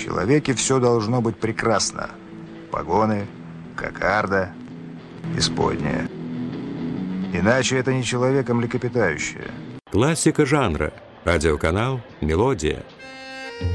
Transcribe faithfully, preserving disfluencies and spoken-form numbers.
человеке все должно быть прекрасно. Погоны, кокарда, исподняя. Иначе это не человек, а млекопитающее. Классика жанра. Радиоканал «Мелодия».